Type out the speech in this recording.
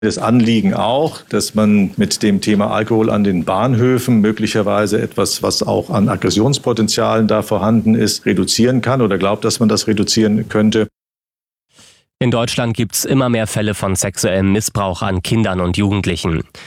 Das Anliegen auch, dass man mit dem Thema Alkohol an den Bahnhöfen möglicherweise etwas, was auch an Aggressionspotenzialen da vorhanden ist, reduzieren kann oder glaubt, dass man das reduzieren könnte. In Deutschland gibt es immer mehr Fälle von sexuellem Missbrauch an Kindern und Jugendlichen.